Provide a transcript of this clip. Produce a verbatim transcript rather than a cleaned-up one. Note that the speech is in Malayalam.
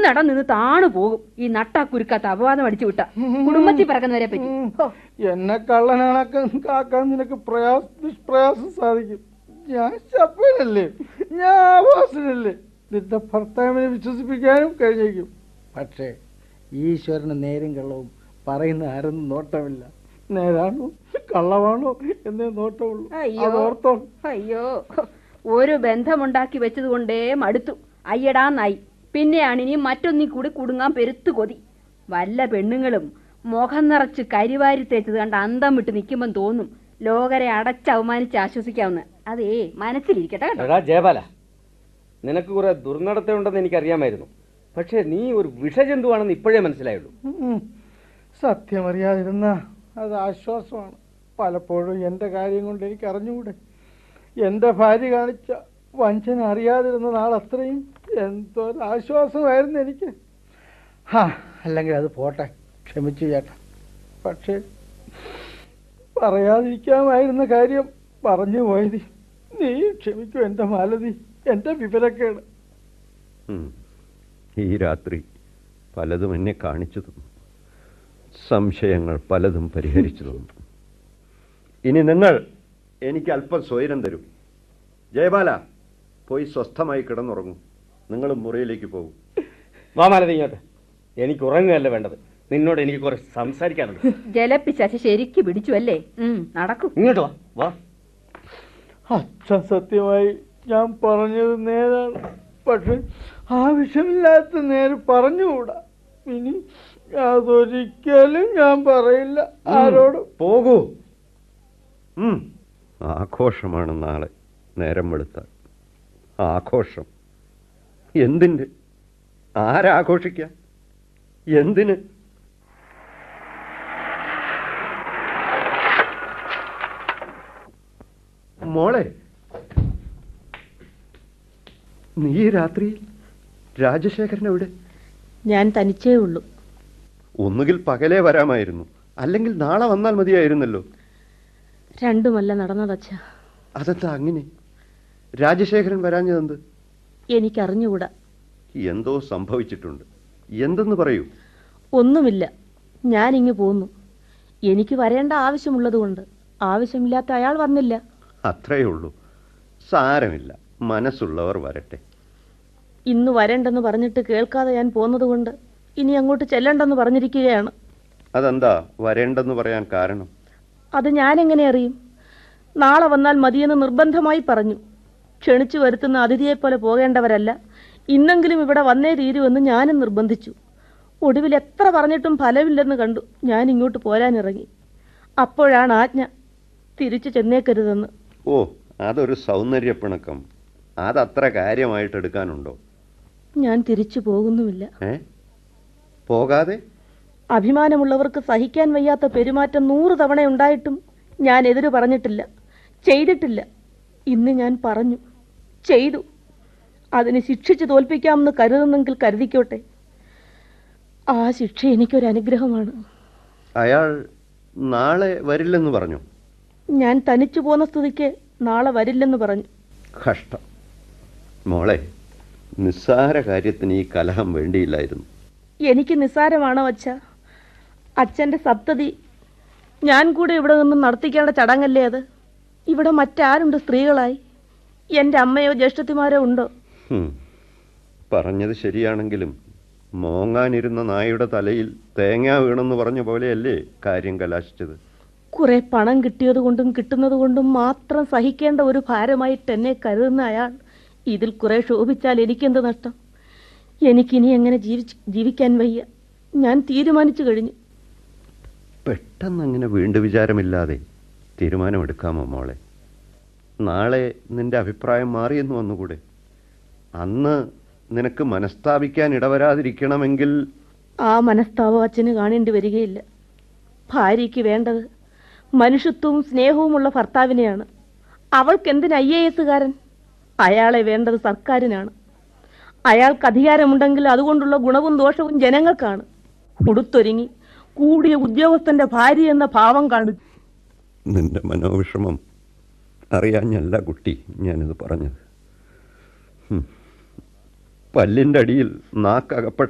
ഒന്നടം നിന്ന് താണു പോകും ഈ നട്ടാ കുരുക്കാത്ത അപവാദം അടിച്ചു വിട്ട കുടുംബത്തിൽ പിറക്കുന്നവരെ പറ്റി. എന്നെ കള്ളനാക്കാൻ നിനക്ക് പ്രയാസ നിഷ്പ്രയാസം സാധിക്കും. ഞാൻ ചപ്പനല്ലേ, ഞാൻ ആവാസനല്ലേ, നിന്റെ ഭർത്താവിനെ വിശ്വസിപ്പിക്കാനും കഴിഞ്ഞേക്കും. പക്ഷേ ഈശ്വരന് നേരും കള്ളവും പറയുന്ന ആരൊന്നും നോട്ടമില്ല. നേരാണോ കള്ളമാണോ എന്നേ നോട്ടമുള്ളൂ. അയ്യോ അയ്യോ, ഒരു ബന്ധമുണ്ടാക്കി വെച്ചത് കൊണ്ടേ മടുത്തു. അയ്യടാന്നായി. പിന്നെയാണ് ഇനി മറ്റൊന്നി കൂടി കുടുങ്ങാൻ പെരുത്തു കൊതി. വല്ല പെണ്ണുങ്ങളും മുഖം നിറച്ച് കരിവാരി തേച്ചത് കണ്ട് അന്തം വിട്ട് നിൽക്കുമ്പം തോന്നും ലോകരെ അടച്ച് അവമാനിച്ച് ആശ്വസിക്കാവുന്ന. അതേ മനസ്സിലിരിക്കട്ടെ കേട്ടോ. ജയപാല, നിനക്ക് കുറെ ദുർനടത്തമുണ്ടെന്ന് എനിക്കറിയാമായിരുന്നു. പക്ഷെ നീ ഒരു വിഷജന്തുവാണെന്ന് ഇപ്പോഴേ മനസ്സിലായുള്ളൂ. സത്യം അറിയാതിരുന്ന അത് ആശ്വാസമാണ്. പലപ്പോഴും എൻ്റെ കാര്യം കൊണ്ട് എനിക്ക് അറിഞ്ഞുകൂടെ. എൻ്റെ ഭാര്യ കാണിച്ച വഞ്ചന അറിയാതിരുന്ന നാളത്രയും എന്തൊരാശ്വാസമായിരുന്നു എനിക്ക്. ഹാ, അല്ലെങ്കിൽ അത് പോട്ടെ, ക്ഷമിച്ചു ചേട്ടാ. പക്ഷേ പറയാതിരിക്കാമായിരുന്ന കാര്യം പറഞ്ഞു പോയത്. നീ ക്ഷമിക്കൂ എൻ്റെ മാലതി, എൻ്റെ വിവരക്കേട്. ഈ രാത്രി പലതും എന്നെ കാണിച്ചു തന്നു, സംശയങ്ങൾ പലതും പരിഹരിച്ചു തന്നു. ഇനി നിങ്ങൾ എനിക്ക് അല്പം സ്വൈരം തരും. ജയബാല, പോയി സ്വസ്ഥമായി കിടന്നുറങ്ങും. നിങ്ങൾ മുറിയിലേക്ക് പോകും. വാ മാലതി ഇങ്ങോട്ട്. എനിക്ക് ഉറങ്ങുകയല്ല വേണ്ടത്, നിന്നോട് എനിക്ക് കുറച്ച് സംസാരിക്കാനുണ്ട്. ജലപ്പിശാശി ശരിക്ക് പിടിച്ചു അല്ലേ? നടക്കും. ഇങ്ങോട്ട് വാ വാ. അച്ഛൻ സത്യമായി ഞാൻ പറഞ്ഞത് നേരാണ്. പക്ഷെ ആവശ്യമില്ലാത്ത നേരെ പറഞ്ഞുകൂടാ. ഇനി അതൊരിക്കലും ഞാൻ പറയില്ല ആരോടും. പോകൂ. ആഘോഷമാണ് നാളെ നേരം വെളുത്താൽ. ആഘോഷം എന്തിൻ്റെ? ആരാഘോഷിക്കാൻ? എന്തിന്? മോളെ, നീ രാത്രിയിൽ രാജശേഖരൻ എവിടെ? ഞാൻ തനിച്ചേ ഉള്ളൂ. ഒന്നുകിൽ പകലേ വരാമായിരുന്നു, അല്ലെങ്കിൽ നാളെ വന്നാൽ മതിയായിരുന്നല്ലോ. രണ്ടുമല്ല നടന്നതച്ഛ. അതെന്താ അങ്ങനെ? രാജശേഖരൻ വരാഞ്ഞതെന്ത്? എനിക്കറിഞ്ഞുകൂടാ. എന്തോ സംഭവിച്ചിട്ടുണ്ട്. എന്തെന്ന് പറയൂ. ഒന്നുമില്ല, ഞാനിങ്ങ് പോന്നു. എനിക്ക് വരേണ്ട ആവശ്യമുള്ളതുകൊണ്ട്. ആവശ്യമില്ലാത്ത അയാൾ വന്നില്ല. അത്രയേ ഉള്ളൂ. സാരമില്ല, മനസ്സുള്ളവർ വരട്ടെ. ഇന്ന് വരണ്ടെന്ന് പറഞ്ഞിട്ട് കേൾക്കാതെ ഞാൻ പോന്നതുകൊണ്ട് ഇനി അങ്ങോട്ട് ചെല്ലണ്ടെന്ന് പറഞ്ഞിരിക്കുകയാണ്. അതെന്താ വരേണ്ടെന്ന് പറയാൻ കാരണം? അത് ഞാനെങ്ങനെ അറിയും? നാളെ വന്നാൽ മതിയെന്ന് നിർബന്ധമായി പറഞ്ഞു. ക്ഷണിച്ചു വരുത്തുന്ന അതിഥിയെപ്പോലെ പോകേണ്ടവരല്ല, ഇന്നെങ്കിലും ഇവിടെ വന്നേ തീരുവെന്ന് ഞാനും നിർബന്ധിച്ചു. ഒടുവിൽ എത്ര പറഞ്ഞിട്ടും ഫലമില്ലെന്ന് കണ്ടു ഞാൻ ഇങ്ങോട്ട് പോരാനിറങ്ങി. അപ്പോഴാണ് ആജ്ഞ, തിരിച്ചു ചെന്നേക്കരുതെന്ന്. ഓ, അതൊരു സൗന്ദര്യപ്പിണക്കം. അതത്ര കാര്യമായിട്ടെടുക്കാനുണ്ടോ? ഞാൻ തിരിച്ചു പോകുന്നുമില്ല. ഏ പോകാതെ? അഭിമാനമുള്ളവർക്ക് സഹിക്കാൻ വയ്യാത്ത പെരുമാറ്റം നൂറ് തവണ ഉണ്ടായിട്ടും ഞാൻ എതിര് പറഞ്ഞിട്ടില്ല, ചെയ്തിട്ടില്ല. ഇന്ന് ഞാൻ പറഞ്ഞു, ചെയ്തു. അതിന് ശിക്ഷിച്ച് തോൽപ്പിക്കാമെന്ന് കരുതുന്നെങ്കിൽ കരുതിക്കോട്ടെ. ആ ശിക്ഷ എനിക്കൊരു അനുഗ്രഹമാണ്. അയാൾ നാളെ വരില്ലെന്ന് പറഞ്ഞു. ഞാൻ തനിച്ചു പോന്ന സ്ഥിതിക്ക് നാളെ വരില്ലെന്ന് പറഞ്ഞു. കഷ്ടം മോളെ, നിസ്സാര കാര്യത്തിന് ഈ കലഹം വേണ്ടിയില്ലായിരുന്നു. എനിക്ക് നിസ്സാരമാണോ അച്ഛ? അച്ഛൻ്റെ സപ്തതി ഞാൻ കൂടെ ഇവിടെ നിന്നും നടത്തിക്കേണ്ട ചടങ്ങല്ലേ അത്? ഇവിടെ മറ്റാരുണ്ട് സ്ത്രീകളായി? എൻ്റെ അമ്മയോ ജ്യേഷ്ഠത്തിമാരോ ഉണ്ടോ? പറഞ്ഞത് ശരിയാണെങ്കിലും മോങ്ങാനിരുന്ന നായുടെ തലയിൽ തേങ്ങ വീണെന്ന് പറഞ്ഞ പോലെയല്ലേ കാര്യം കലാശിച്ചത്. കുറെ പണം കിട്ടിയത് കൊണ്ടും കിട്ടുന്നത് കൊണ്ടും മാത്രം സഹിക്കേണ്ട ഒരു ഭാരമായിട്ട് എന്നെ കരുതുന്ന അയാൾ ഇതിൽ കുറെ ശോഭിച്ചാൽ എനിക്കെന്ത് നഷ്ടം? എനിക്കിനി എങ്ങനെ ജീവിച്ച് ജീവിക്കാൻ വയ്യ. ഞാൻ തീരുമാനിച്ചു കഴിഞ്ഞു. പെട്ടെന്ന് അങ്ങനെ വീണ്ടും വിചാരമില്ലാതെ തീരുമാനമെടുക്കാമോ മോളെ? നാളെ നിന്റെ അഭിപ്രായം മാറിയെന്ന് വന്നുകൂടെ? അന്ന് നിനക്ക് മനസ്താപിക്കാൻ ഇടവരാതിരിക്കണമെങ്കിൽ ആ മനസ്താപം അച്ഛന് കാണേണ്ടി വരികയില്ല. ഭാര്യയ്ക്ക് വേണ്ടത് മനുഷ്യത്വവും സ്നേഹവുമുള്ള ഭർത്താവിനെയാണ്. അവൾക്ക് എന്തിന് ഐ എ എസുകാരൻ? അയാളെ വേണ്ടത് സർക്കാരിനാണ്. അയാൾക്ക് അധികാരമുണ്ടെങ്കിൽ അതുകൊണ്ടുള്ള ഗുണവും ദോഷവും ജനങ്ങൾക്കാണ്. ഉടുത്തൊരുങ്ങി കൂടിയ ഉദ്യോഗസ്ഥന്റെ ഭാര്യ എന്ന ഭാവം കാണും. നിന്റെ മനോവിഷമം അറിയാഞ്ഞല്ല കുട്ടി ഞാനിത് പറഞ്ഞത്. പല്ലിൻ്റെ അടിയിൽ നാക്കകപ്പെട്ട